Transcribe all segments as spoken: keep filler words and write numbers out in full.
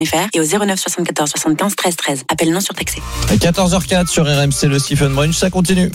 et au zéro neuf soixante-quatorze soixante-quinze treize treize. Appel non surtaxé. À quatorze heures quatre sur R M C, le Stephen Brunch, ça continue.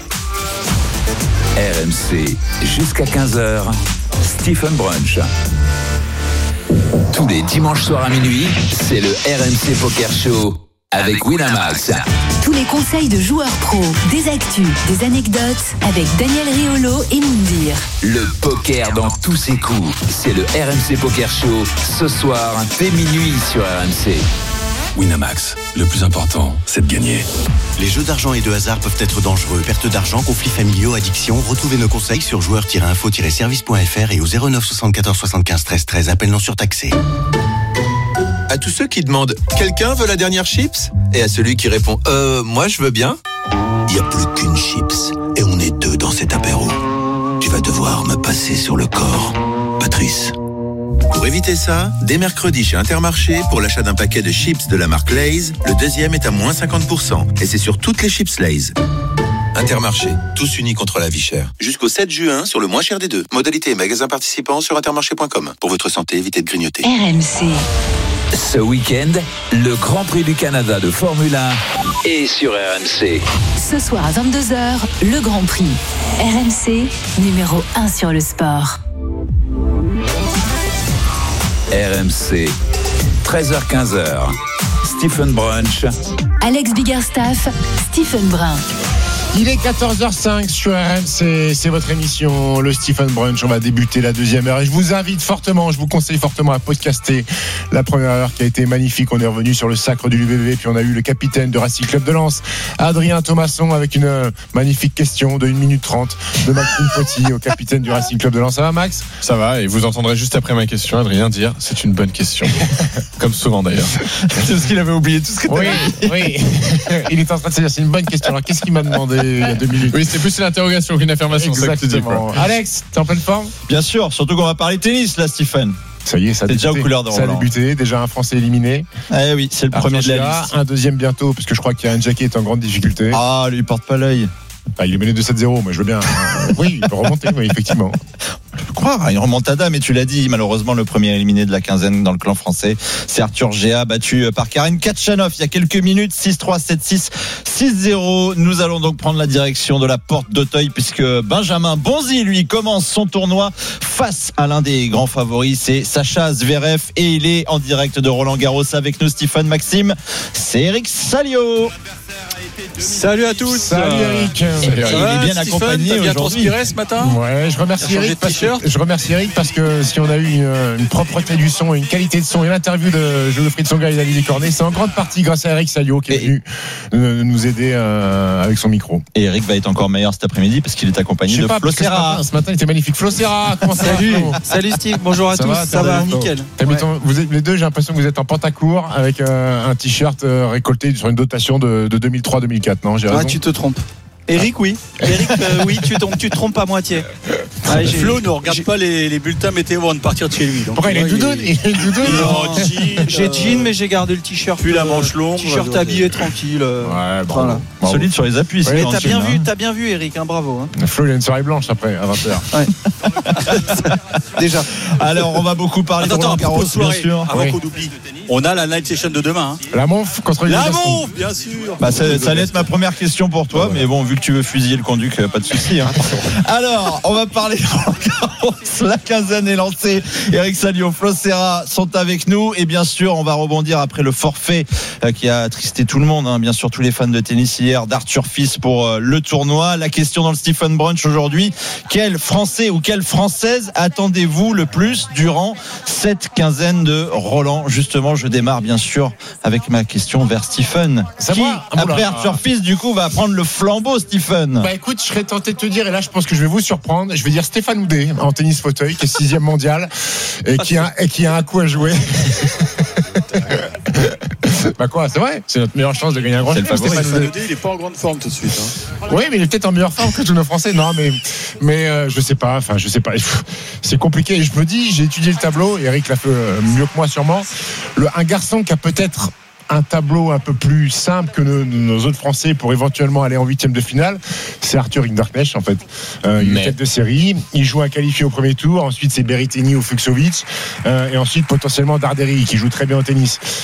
R M C, jusqu'à quinze heures, Stephen Brunch. Tous les dimanches soirs à minuit, c'est le R M C Poker Show avec Winamax. Tous les conseils de joueurs pros, des actus, des anecdotes avec Daniel Riolo et Moundir. Le poker dans tous ses coups, c'est le R M C Poker Show, ce soir, dès minuit sur R M C. Winamax, le plus important, c'est de gagner. Les jeux d'argent et de hasard peuvent être dangereux. Perte d'argent, conflits familiaux, addiction. Retrouvez nos conseils sur joueurs tiret info tiret service point f r et au zéro neuf soixante-quatorze soixante-quinze treize treize. Appel non surtaxé. À tous ceux qui demandent « Quelqu'un veut la dernière chips ?» et à celui qui répond « Euh, moi je veux bien ?» Il n'y a plus qu'une chips et on est deux dans cet apéro. Tu vas devoir me passer sur le corps, Patrice. Pour éviter ça, dès mercredi chez Intermarché, pour l'achat d'un paquet de chips de la marque Lay's, le deuxième est à moins cinquante pour cent. Et c'est sur toutes les chips Lay's. Intermarché, tous unis contre la vie chère. Jusqu'au sept juin, sur le moins cher des deux. Modalité et magasin participants sur intermarché point com. Pour votre santé, évitez de grignoter. R M C. Ce week-end, le Grand Prix du Canada de Formule un est sur R M C. Ce soir à vingt-deux heures, le Grand Prix. R M C, numéro un sur le sport. R M C, treize heures quinze, Stephen Brunch. Alex Biggerstaff, Stephen Brun. Il est quatorze heures cinq sur R M C, c'est votre émission, le Stephen Brunch. On va débuter la deuxième heure et je vous invite fortement, je vous conseille fortement à podcaster la première heure qui a été magnifique. On est revenu sur le sacre du U B B, puis on a eu le capitaine de Racing Club de Lens, Adrien Thomasson, avec une magnifique question de une minute trente de Maxime Poty au capitaine du Racing Club de Lens. Ça va, Max ? Ça va, et vous entendrez juste après ma question Adrien dire c'est une bonne question. Comme souvent d'ailleurs. C'est ce qu'il avait oublié, tout ce que tu Oui, oui. Il est en train de se dire c'est une bonne question. Alors qu'est-ce qu'il m'a demandé il y a deux minutes ? Oui, c'est plus une interrogation qu'une affirmation. Exactement. Ça Alex, t'es en pleine forme ? Bien sûr, surtout qu'on va parler tennis là, Stephen. Ça y est, ça a c'est débuté. déjà aux couleurs de Ça a Roland. débuté, déjà un Français éliminé. Eh oui, c'est le Arthur premier de la Gérard, liste. un deuxième bientôt, parce que je crois qu'il y a un Jackie est en grande difficulté. Ah, lui, il porte pas l'œil. Bah, il est mené de sept zéro, moi je veux bien. Oui, il peut remonter, oui, effectivement. Je peux croire, une remontada, mais tu l'as dit, malheureusement, le premier éliminé de la quinzaine dans le clan français, c'est Arthur Géa, battu par Karen Khachanov il y a quelques minutes, six trois, sept six, six zéro. Nous allons donc prendre la direction de la porte d'Auteuil, puisque Benjamin Bonzi, lui, commence son tournoi face à l'un des grands favoris, c'est Sacha Zverev, et il est en direct de Roland Garros avec nous, Stephen Maxime. C'est Eric Salio. Salut à tous. Salut Eric. Il est bien Stephen, accompagné t'as bien aujourd'hui. transpiré ce matin ? Ouais, je remercie Eric parce que, je remercie Eric parce que si on a eu une, une propreté du son, une qualité de son et l'interview de Wilfried Tsonga et d'Alizé Cornet, c'est en grande partie grâce à Eric Salio qui est venu euh, nous aider euh, avec son micro. Et Eric va être encore meilleur cet après-midi parce qu'il est accompagné de pas, Flo ce matin, Serra. ce matin, il était magnifique. Flo Serra, comment ça Salut. va Flo ? Salut Steve, bonjour à Ça tous. va, ça va, Flo. nickel. T'as mis Ouais. ton- vous êtes les deux, j'ai l'impression que vous êtes en pantacourt avec euh, un t-shirt euh, récolté sur une dotation de, de deux mille trois deux mille quatre, non ? J'ai Ah, raison. tu te trompes. Eric, oui. Eric, euh, oui, tu, tombes, tu te trompes à moitié. Ah, j'ai- Flo ne regarde j'ai- pas les, les bulletins météo avant de partir de chez lui. Donc, Pourquoi il est ouais, doudoune Il est doudoune Non, jean, J'ai euh, jean, mais j'ai gardé le t-shirt. Puis la euh, manche longue, T-shirt ouais, habillé ouais. tranquille. euh, Ouais, bravo. Voilà. Bravo. Solide sur les appuis. Ouais, c'est Mais dans t'as le bien film, vu, hein. t'as bien vu, Eric, hein, bravo. Hein. Flo, il a une soirée blanche après, à vingt heures. Déjà. Alors, on va beaucoup parler Attends, de Roland attends, Garros, propos de bien soirée, sûr. avant Oui. qu'on oublie. On a la night session de demain. Hein. La Monf contre La Gaston. Monf, bien sûr. Bah, ça, ça allait être ma première question pour toi, mais bon, vu que tu veux fusiller le conduc, euh, pas de souci. Hein. Alors, on va parler de Roland Garros. La quinzaine est lancée. Eric Salio, Flo Serra sont avec nous. Et bien sûr, on va rebondir après le forfait euh, qui a attristé tout le monde. Hein. Bien sûr, tous les fans de tennis hier d'Arthur Fils pour euh, le tournoi. La question dans le Stephen Brunch aujourd'hui. Quel Français ou quelle Française attendez-vous le plus durant cette quinzaine de Roland ? Justement, je démarre bien sûr avec ma question vers Stephen. C'est Qui, moi Ah, après oula. Arthur Fils, du coup, va prendre le flambeau, Stephen ? Bah écoute, je serais tenté de te dire, et là je pense que je vais vous surprendre, je vais dire Stéphane Houdet en tennis fauteuil, qui est sixième mondial et qui a, et qui a un coup à jouer. Bah quoi, c'est vrai, c'est notre meilleure chance de gagner un grand C'est le chelem, favori. Stéphane Stéphane Houdet. Houdet, il est pas en grande forme tout de suite. Hein. Oui, mais il est peut-être en meilleure forme que tous nos Français. Non, mais mais euh, je sais pas. Enfin, je sais pas. C'est compliqué. Je me dis, j'ai étudié le tableau. Eric l'a fait euh, mieux que moi sûrement. Le, un garçon qui a peut-être un tableau un peu plus simple que nos, nos autres Français pour éventuellement aller en huitième de finale, c'est Arthur Rinderknecht en fait. Euh, il est tête de série, il joue un qualifié au premier tour, ensuite c'est Berrettini ou Fucsovics, euh, et ensuite potentiellement Darderi qui joue très bien au tennis.